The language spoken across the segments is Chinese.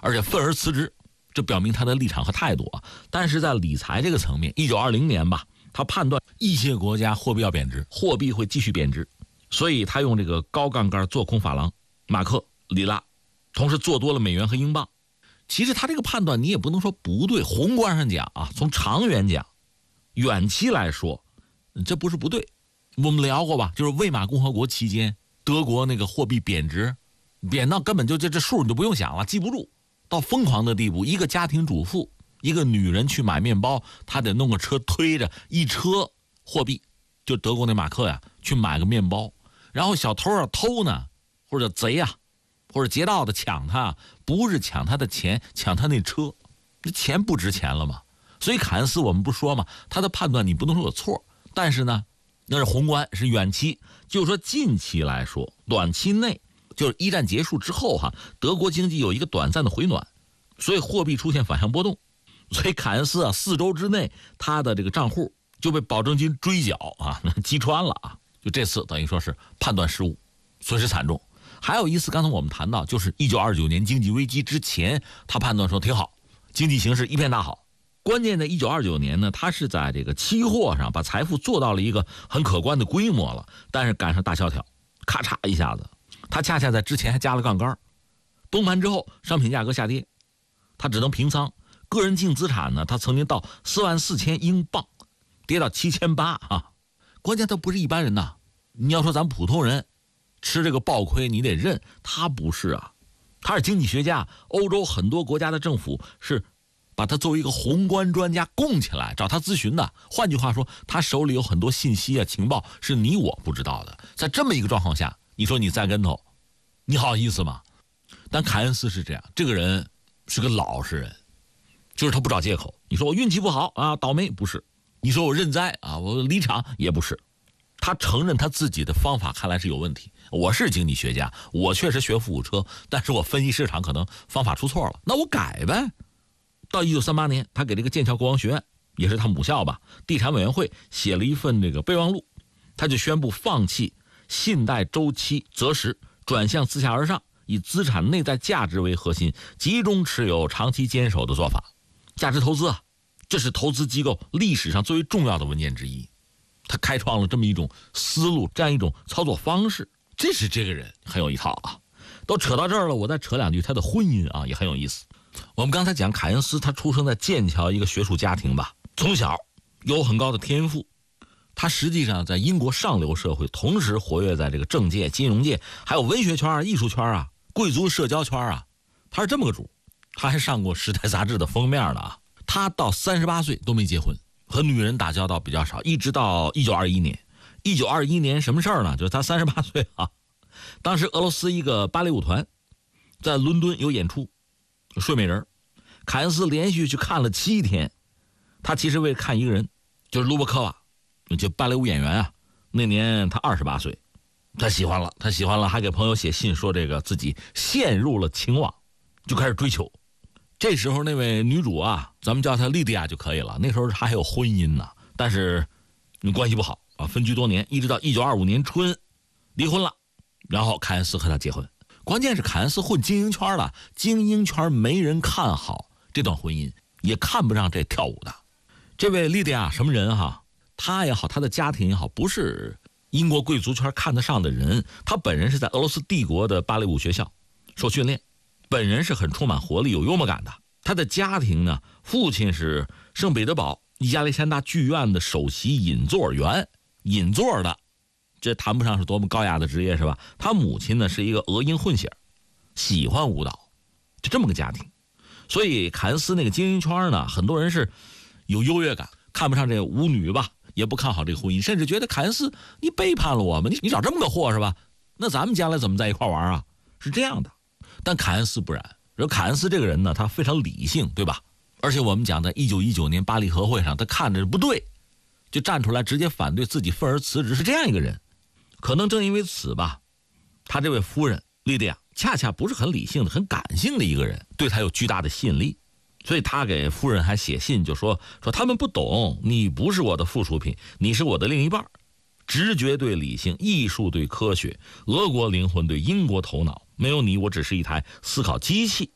而且愤而辞职，这表明他的立场和态度啊。但是在理财这个层面，1920年吧，他判断一些国家货币要贬值，货币会继续贬值，所以他用这个高杠杆做空法郎、马克、里拉，同时做多了美元和英镑。其实他这个判断你也不能说不对，宏观上讲啊，从长远讲，远期来说，这不是不对。我们聊过吧，就是魏玛共和国期间，德国那个货币贬值，贬到根本就这数你就不用想了，记不住，到疯狂的地步。一个家庭主妇，一个女人去买面包，她得弄个车推着一车货币，就德国那马克呀，去买个面包。然后小偷啊偷呢，或者贼啊，或者劫道的抢他，不是抢他的钱，抢他那车，那钱不值钱了吗？所以凯恩斯我们不说嘛，他的判断你不能说有错，但是呢，那是宏观，是远期。就是说近期来说，短期内就是一战结束之后哈，德国经济有一个短暂的回暖，所以货币出现反向波动。所以凯恩斯啊，4周之内他的这个账户就被保证金追缴啊，击穿了啊。就这次等于说是判断失误，损失惨重。还有一次，刚才我们谈到，就是1929年经济危机之前，他判断说挺好，经济形势一片大好。关键在1929年呢，他是在这个期货上把财富做到了一个很可观的规模了，但是赶上大萧条，咔嚓一下子，他恰恰在之前还加了杠杆，崩盘之后商品价格下跌，他只能平仓，个人净资产呢，他曾经到44000英镑，跌到7800啊。关键他不是一般人呐，你要说咱普通人吃这个暴亏你得认，他不是啊，他是经济学家，欧洲很多国家的政府是把他作为一个宏观专家供起来找他咨询的。换句话说，他手里有很多信息啊情报是你我不知道的。在这么一个状况下，你说你栽跟头，你好意思吗？但凯恩斯是这样，这个人是个老实人，就是他不找借口。你说我运气不好啊，倒霉，不是。你说我认栽啊，我离场，也不是。他承认他自己的方法看来是有问题。我是经济学家，我确实学富五车，但是我分析市场可能方法出错了，那我改呗。到1938年，他给这个剑桥国王学院，也是他母校吧，地产委员会写了一份这个备忘录，他就宣布放弃信贷周期择时，转向自下而上，以资产内在价值为核心，集中持有，长期坚守的做法。价值投资啊，这是投资机构历史上最为重要的文件之一。他开创了这么一种思路，这样一种操作方式，这是这个人很有一套啊。都扯到这儿了，我再扯两句他的婚姻啊，也很有意思。我们刚才讲凯恩斯，他出生在剑桥一个学术家庭吧，从小有很高的天赋。他实际上在英国上流社会，同时活跃在这个政界、金融界，还有文学圈啊、艺术圈啊、贵族社交圈啊。他是这么个主，他还上过《时代》杂志的封面呢啊。他到38岁都没结婚，和女人打交道比较少，一直到1921年。1921年什么事儿呢？就是他38岁啊，当时俄罗斯一个芭蕾舞团在伦敦有演出，睡美人，凯恩斯连续去看了7天。他其实为了看一个人，就是卢伯科娃，就芭蕾舞演员啊。那年他28岁，他喜欢了，还给朋友写信说这个自己陷入了情网，就开始追求。这时候那位女主啊，咱们叫她莉迪亚就可以了。那时候她还有婚姻呢，但是关系不好啊，分居多年，一直到1925年春离婚了，然后凯恩斯和她结婚。关键是凯恩斯混精英圈了，精英圈没人看好这段婚姻，也看不上这跳舞的。这位莉迪亚什么人哈？她也好，她的家庭也好，不是英国贵族圈看得上的人。她本人是在俄罗斯帝国的芭蕾舞学校受训练，本人是很充满活力、有幽默感的。他的家庭呢，父亲是圣彼得堡亚历山大剧院的首席引座员，引座的，这谈不上是多么高雅的职业是吧？他母亲呢是一个俄英混血，喜欢舞蹈，就这么个家庭。所以凯恩斯那个精英圈呢，很多人是有优越感，看不上这舞女吧，也不看好这个婚姻，甚至觉得凯恩斯你背叛了我们，你找这么个货是吧？那咱们将来怎么在一块玩啊？是这样的。但凯恩斯不然，凯恩斯这个人呢，他非常理性，对吧？而且我们讲在1919年巴黎和会上，他看着不对，就站出来直接反对，自己愤而辞职，是这样一个人。可能正因为此吧，他这位夫人莉迪亚恰恰不是很理性的、很感性的一个人，对他有巨大的吸引力。所以他给夫人还写信，就说他们不懂，你不是我的附属品，你是我的另一半。直觉对理性，艺术对科学，俄国灵魂对英国头脑，没有你我只是一台思考机器。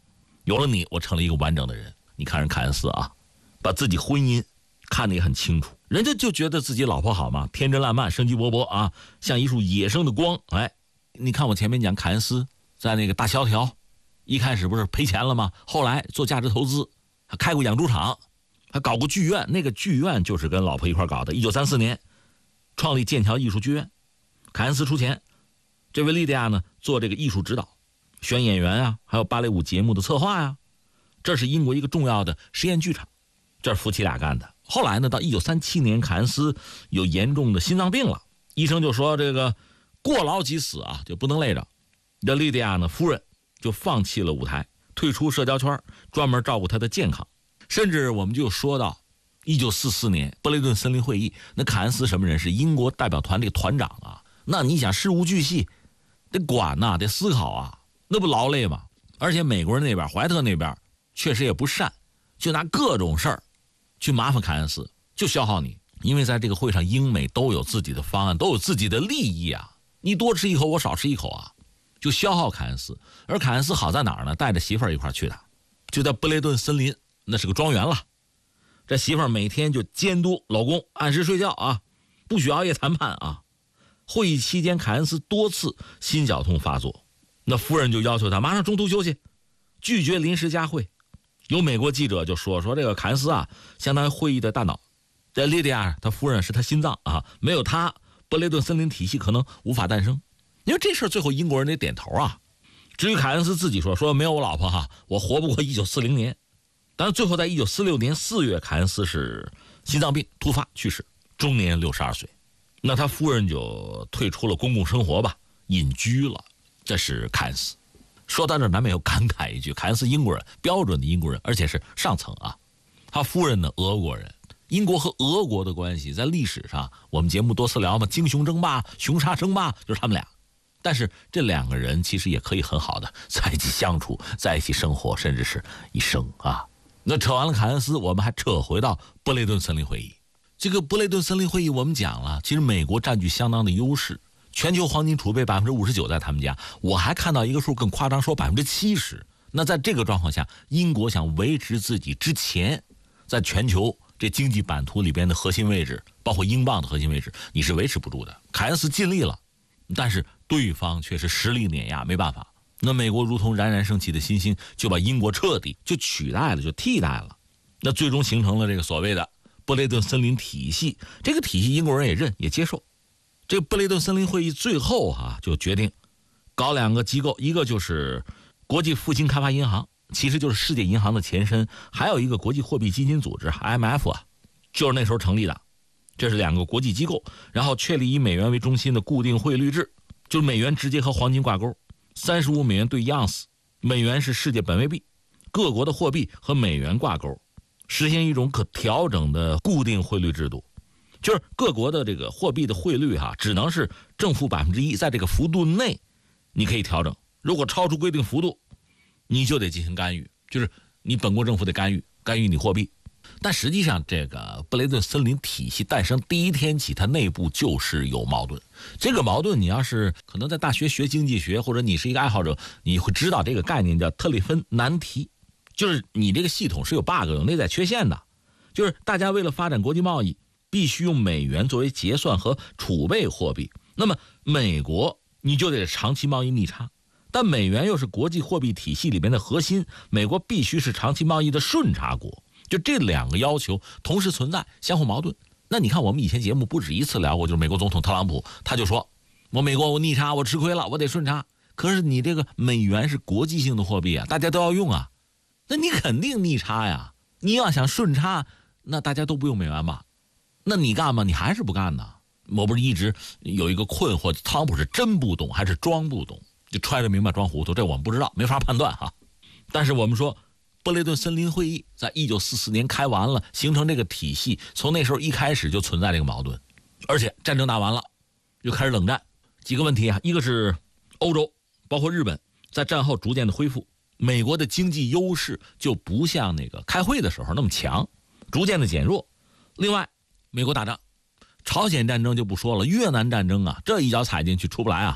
有了你，我成了一个完整的人。你看人凯恩斯啊，把自己婚姻看得也很清楚，人家就觉得自己老婆好嘛，天真烂漫，生机勃勃啊，像一束野生的光。哎，你看我前面讲凯恩斯在那个大萧条，一开始不是赔钱了吗？后来做价值投资，还开过养猪场，还搞过剧院，那个剧院就是跟老婆一块搞的。1934年创立剑桥艺术剧院，凯恩斯出钱，这位莉迪亚呢做这个艺术指导，选演员啊，还有芭蕾舞节目的策划呀。这是英国一个重要的实验剧场，这是夫妻俩干的。后来呢，到1937年，凯恩斯有严重的心脏病了，医生就说这个过劳即死啊，就不能累着。这莉迪亚呢，夫人就放弃了舞台，退出社交圈，专门照顾她的健康。甚至我们就说到1944年布雷顿森林会议，那凯恩斯什么人？是英国代表团这个团长啊。那你想事无巨细，得管呐，得思考啊，那不劳累吗？而且美国人那边，怀特那边确实也不善，就拿各种事儿去麻烦凯恩斯，就消耗你。因为在这个会上，英美都有自己的方案，都有自己的利益啊。你多吃一口，我少吃一口啊，就消耗凯恩斯。而凯恩斯好在哪儿呢？带着媳妇儿一块去的，就在布雷顿森林，那是个庄园了。这媳妇儿每天就监督老公按时睡觉啊，不许熬夜谈判啊。会议期间，凯恩斯多次心绞痛发作，那夫人就要求他马上中途休息，拒绝临时加会。有美国记者就说这个凯恩斯啊，相当于会议的大脑。这莉迪亚他夫人是他心脏啊，没有他，布雷顿森林体系可能无法诞生。因为这事最后英国人得点头啊。至于凯恩斯自己说没有我老婆哈，我活不过1940年。但是最后在1946年4月，凯恩斯是心脏病突发去世，终年62岁。那他夫人就退出了公共生活吧，隐居了。这是凯恩斯。说到这难免有感慨一句，凯恩斯英国人，标准的英国人，而且是上层啊。他夫人呢，俄国人。英国和俄国的关系在历史上，我们节目多次聊嘛，鲸雄争霸、熊杀争霸，就是他们俩。但是这两个人其实也可以很好的在一起相处，在一起生活，甚至是一生啊。那扯完了凯恩斯，我们还扯回到布雷顿森林会议。这个布雷顿森林会议我们讲了，其实美国占据相当的优势，全球黄金储备59%在他们家，我还看到一个数更夸张，说70%。那在这个状况下，英国想维持自己之前在全球这经济版图里边的核心位置，包括英镑的核心位置，你是维持不住的。凯恩斯尽力了，但是对方却是实力碾压，没办法。那美国如同冉冉升起的新星，就把英国彻底就取代了，就替代了。那最终形成了这个所谓的布雷顿森林体系。这个体系英国人也认也接受。这个布雷顿森林会议最后就决定搞两个机构，一个就是国际复兴开发银行，其实就是世界银行的前身，还有一个国际货币基金组织 IMF 就是那时候成立的。这是两个国际机构，然后确立以美元为中心的固定汇率制，就是美元直接和黄金挂钩，35美元兑一盎司，美元是世界本位币，各国的货币和美元挂钩，实行一种可调整的固定汇率制度。就是各国的这个货币的汇率只能是正负1%，在这个幅度内你可以调整，如果超出规定幅度你就得进行干预，就是你本国政府得干预你货币。但实际上这个布雷顿森林体系诞生第一天起，它内部就是有矛盾。这个矛盾你要是可能在大学学经济学，或者你是一个爱好者，你会知道这个概念叫特里芬难题，就是你这个系统是有 bug 有内在缺陷的。就是大家为了发展国际贸易，必须用美元作为结算和储备货币，那么美国你就得长期贸易逆差，但美元又是国际货币体系里面的核心，美国必须是长期贸易的顺差国。就这两个要求同时存在，相互矛盾。那你看我们以前节目不止一次聊过，就是美国总统特朗普他就说，我美国我逆差，我吃亏了，我得顺差。可是你这个美元是国际性的货币啊，大家都要用啊，那你肯定逆差呀。你要想顺差，那大家都不用美元吧？那你干嘛？你还是不干呢？我不是一直有一个困惑，特朗普是真不懂还是装不懂？就揣着明白装糊涂，这我们不知道，没法判断哈。但是我们说布雷顿森林会议在1944年开完了，形成这个体系，从那时候一开始就存在这个矛盾，而且战争打完了又开始冷战。几个问题一个是欧洲包括日本在战后逐渐的恢复，美国的经济优势就不像那个开会的时候那么强，逐渐的减弱。另外美国打仗，朝鲜战争就不说了，越南战争这一脚踩进去出不来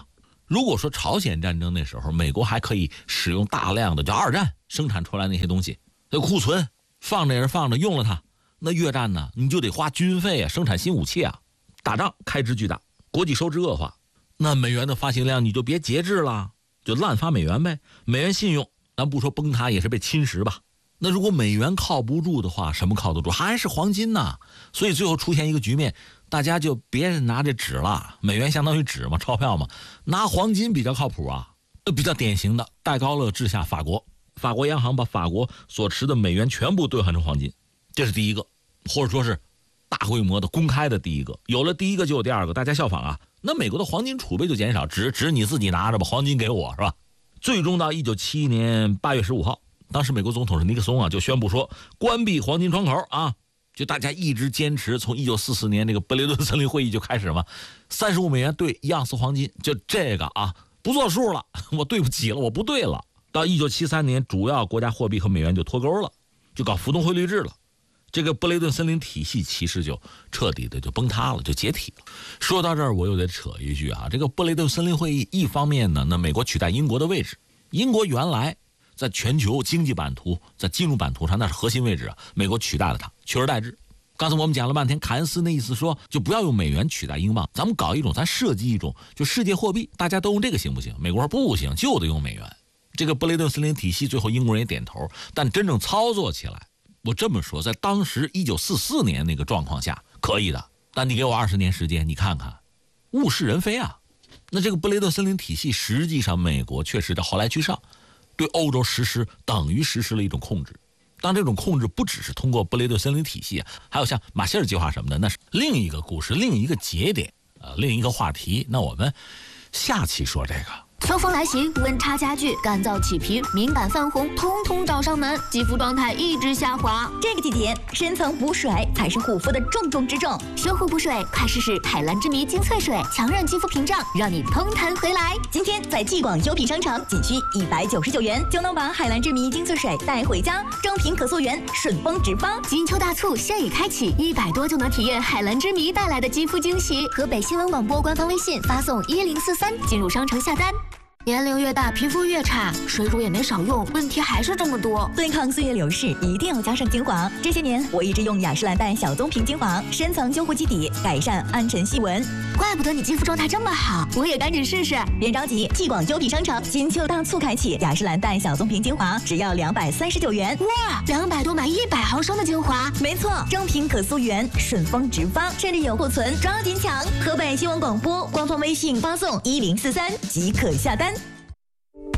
如果说朝鲜战争那时候，美国还可以使用大量的就二战生产出来那些东西，那库存放着也是放着，用了它，那越战呢，你就得花军费啊，生产新武器啊，打仗开支巨大，国际收支恶化，那美元的发行量你就别节制了，就滥发美元呗。美元信用咱不说崩塌，也是被侵蚀吧。那如果美元靠不住的话，什么靠得住？还是黄金呐。所以最后出现一个局面，大家就别拿这纸了，美元相当于纸嘛，钞票嘛，拿黄金比较靠谱啊。比较典型的戴高乐治下法国央行把法国所持的美元全部兑换成黄金，这是第一个，或者说是大规模的公开的第一个。有了第一个就有第二个，大家效仿啊，那美国的黄金储备就减少，纸你自己拿着吧，黄金给我是吧？最终到1971年8月15号，当时美国总统是尼克松啊，就宣布说关闭黄金窗口啊，就大家一直坚持，从1944年这个布雷顿森林会议就开始嘛，35美元兑1盎司黄金，就这个啊，不作数了，我对不起了，我不对了。到1973年，主要国家货币和美元就脱钩了，就搞浮动汇率制了。这个布雷顿森林体系其实就彻底的就崩塌了，就解体了。说到这儿，我又得扯一句啊，这个布雷顿森林会议，一方面呢，那美国取代英国的位置，英国原来在全球经济版图、在金融版图上那是核心位置啊，美国取代了它，取而代之。刚才我们讲了半天，凯恩斯那意思说，就不要用美元取代英镑，咱们搞一种，咱设计一种就世界货币，大家都用这个行不行？美国说不行，就得用美元。这个布雷顿森林体系最后英国人也点头，但真正操作起来，我这么说，在当时1944年那个状况下可以的，但你给我20年时间，你看看物是人非啊。那这个布雷顿森林体系实际上美国确实的后来居上，对欧洲等于实施了一种控制。当这种控制不只是通过布雷顿森林体系，还有像马歇尔计划什么的，那是另一个故事，另一个节点，另一个话题。那我们下期说这个。 秋风来袭，温差加剧，干燥起皮，敏感泛红，通通找上门，肌肤状态一直下滑。 这个季节，深层补水才是护肤的重中之重。 修护补水，快试试海蓝之谜精粹水，强韧肌肤屏障，让你嘭弹回来。 今天在继广优品商城，仅需199元就能把海蓝之谜精粹水带回家，正品可溯源，顺丰直发。 金秋大促现已开启，100多就能体验海蓝之谜带来的肌肤惊喜。河北新闻广播官方微信发送1043进入商城下单。年龄越大，皮肤越差，水乳也没少用，问题还是这么多。 对抗岁月流逝，一定要加上精华。这些年，我一直用雅诗兰黛小棕瓶精华，深层修护基底，改善暗沉细纹。 怪不得你肌肤状态这么好，我也赶紧试试。 别着急，继广优品商城金秋大促开启，雅诗兰黛小棕瓶精华只要239元。 哇，200多买100毫升的精华， 没错，正品可溯源，顺丰直发，这里有库存，抓紧抢！河北新闻广播官方微信发送1043即可下单。